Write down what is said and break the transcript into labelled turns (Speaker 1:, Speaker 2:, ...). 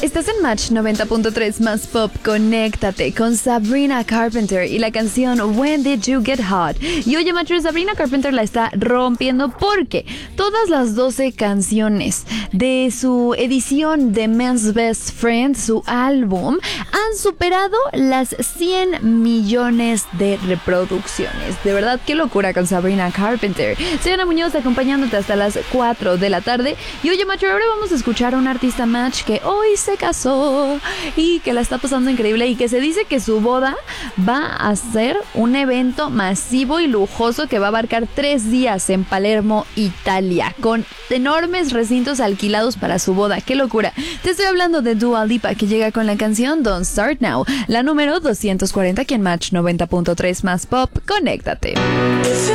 Speaker 1: Estás en Match 90.3 más pop. Conéctate con Sabrina Carpenter y la canción When Did You Get Hot. Y oye, Match, Sabrina Carpenter la está rompiendo porque todas las 12 canciones de su edición de Men's Best Friend, su álbum, han superado las 100 millones de reproducciones. De verdad, qué locura con Sabrina Carpenter. Soy Ana Muñoz, acompañándote hasta las 4 de la tarde. Y oye, Match, ahora vamos a escuchar a un artista, Match, que hoy se casó y que la está pasando increíble y que se dice que su boda va a ser un evento masivo y lujoso que va a abarcar 3 días en Palermo, Italia, con enormes recintos alquilados para su boda. ¡Qué locura! Te estoy hablando de Dua Lipa, que llega con la canción Don't Start Now, la número 240 aquí en Match 90.3 más pop. Conéctate.